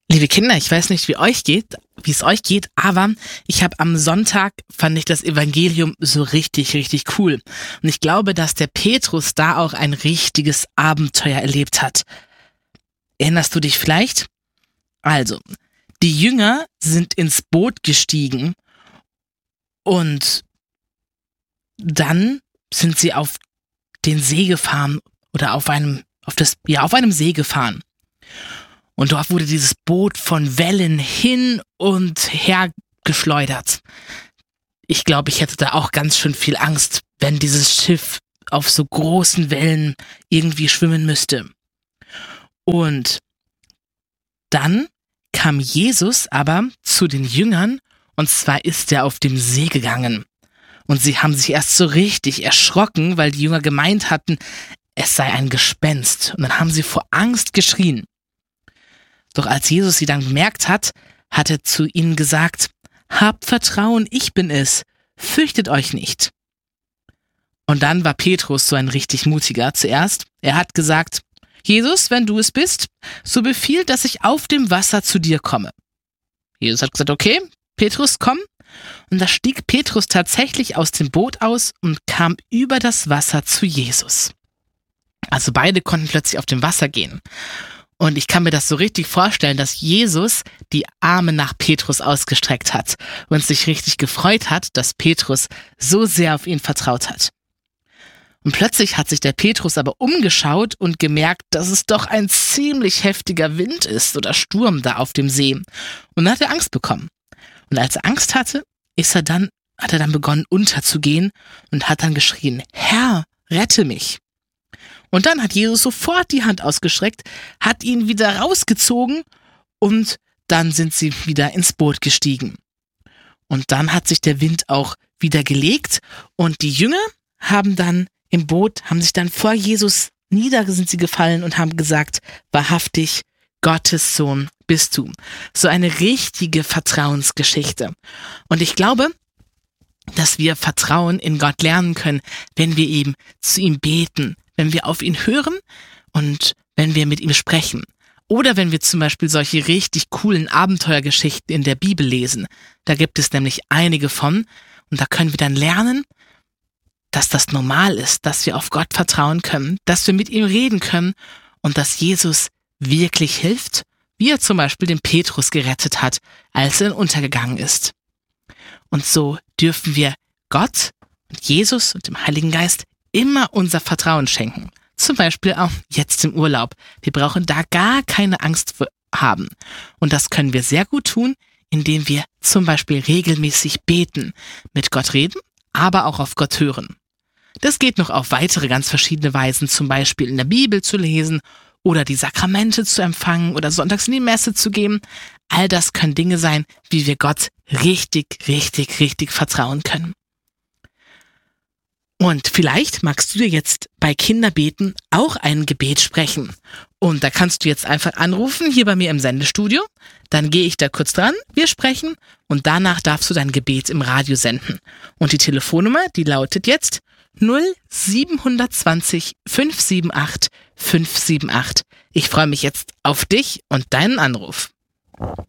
Liebe Kinder, ich weiß nicht, wie es euch geht, aber ich habe am Sonntag, fand ich das Evangelium so richtig, richtig cool. Und ich glaube, dass der Petrus da auch ein richtiges Abenteuer erlebt hat. Erinnerst du dich vielleicht? Also, die Jünger sind ins Boot gestiegen und dann sind sie auf den See gefahren oder auf einem See gefahren. Und dort wurde dieses Boot von Wellen hin und her geschleudert. Ich glaube, ich hätte da auch ganz schön viel Angst, wenn dieses Schiff auf so großen Wellen irgendwie schwimmen müsste. Und dann kam Jesus aber zu den Jüngern, und zwar ist er auf dem See gegangen. Und sie haben sich erst so richtig erschrocken, weil die Jünger gemeint hatten, es sei ein Gespenst. Und dann haben sie vor Angst geschrien. Doch als Jesus sie dann bemerkt hat, hat er zu ihnen gesagt, habt Vertrauen, ich bin es, fürchtet euch nicht. Und dann war Petrus so ein richtig mutiger zuerst. Er hat gesagt, Jesus, wenn du es bist, so befiehl, dass ich auf dem Wasser zu dir komme. Jesus hat gesagt, okay, Petrus, komm. Und da stieg Petrus tatsächlich aus dem Boot aus und kam über das Wasser zu Jesus. Also beide konnten plötzlich auf dem Wasser gehen. Und ich kann mir das so richtig vorstellen, dass Jesus die Arme nach Petrus ausgestreckt hat und sich richtig gefreut hat, dass Petrus so sehr auf ihn vertraut hat. Und plötzlich hat sich der Petrus aber umgeschaut und gemerkt, dass es doch ein ziemlich heftiger Wind ist oder Sturm da auf dem See. Und dann hat er Angst bekommen. Und als er Angst hatte, hat er dann begonnen unterzugehen und hat dann geschrien, Herr, rette mich. Und dann hat Jesus sofort die Hand ausgestreckt, hat ihn wieder rausgezogen und dann sind sie wieder ins Boot gestiegen. Und dann hat sich der Wind auch wieder gelegt und die Jünger haben sich dann vor Jesus sind sie gefallen und haben gesagt, wahrhaftig, Gottes Sohn bist du. So eine richtige Vertrauensgeschichte. Und ich glaube, dass wir Vertrauen in Gott lernen können, wenn wir eben zu ihm beten, wenn wir auf ihn hören und wenn wir mit ihm sprechen. Oder wenn wir zum Beispiel solche richtig coolen Abenteuergeschichten in der Bibel lesen. Da gibt es nämlich einige von und da können wir dann lernen, dass das normal ist, dass wir auf Gott vertrauen können, dass wir mit ihm reden können und dass Jesus wirklich hilft, wie er zum Beispiel den Petrus gerettet hat, als er untergegangen ist. Und so dürfen wir Gott und Jesus und dem Heiligen Geist immer unser Vertrauen schenken. Zum Beispiel auch jetzt im Urlaub. Wir brauchen da gar keine Angst haben. Und das können wir sehr gut tun, indem wir zum Beispiel regelmäßig beten, mit Gott reden, aber auch auf Gott hören. Das geht noch auf weitere ganz verschiedene Weisen, zum Beispiel in der Bibel zu lesen oder die Sakramente zu empfangen oder sonntags in die Messe zu gehen. All das können Dinge sein, wie wir Gott richtig, richtig, richtig vertrauen können. Und vielleicht magst du dir jetzt bei Kinderbeten auch ein Gebet sprechen. Und da kannst du jetzt einfach anrufen, hier bei mir im Sendestudio. Dann gehe ich da kurz dran, wir sprechen und danach darfst du dein Gebet im Radio senden. Und die Telefonnummer, die lautet jetzt 0720 578 578. Ich freue mich jetzt auf dich und deinen Anruf.